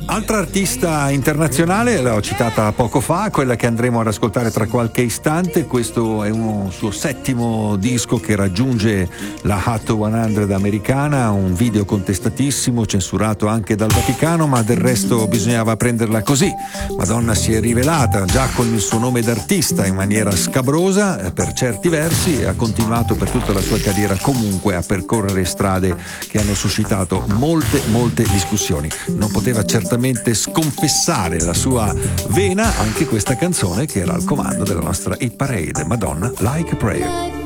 Altra artista internazionale, l'ho citata poco fa, quella che andremo ad ascoltare tra qualche istante. Questo è un suo settimo disco che raggiunge la Hot 100 americana, un video contestatissimo, censurato anche dal Vaticano, ma del resto bisognava prenderla così. Madonna si è rivelata già con il suo nome d'artista in maniera scabrosa per certi versi, e ha continuato per tutta la sua carriera comunque a percorrere strade che hanno suscitato molte discussioni. Non poteva certamente sconfessare la sua vena anche questa canzone, che era al comando della nostra hit parade, Madonna Like a Prayer.